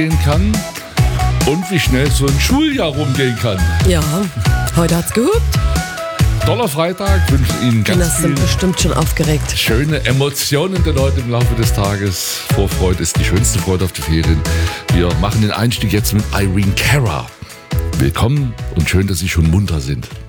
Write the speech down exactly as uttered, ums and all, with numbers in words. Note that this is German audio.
gehen kann und wie schnell so ein Schuljahr rumgehen kann. Ja, heute hat's gehupt. Toller Freitag, wünsche Ihnen Kinder ganz sind viel bestimmt schon aufgeregt. schöne Emotionen denn heute im Laufe des Tages. Vorfreude ist die schönste Freude auf die Ferien. Wir machen den Einstieg jetzt mit Irene Cara. Willkommen und schön, dass Sie schon munter sind.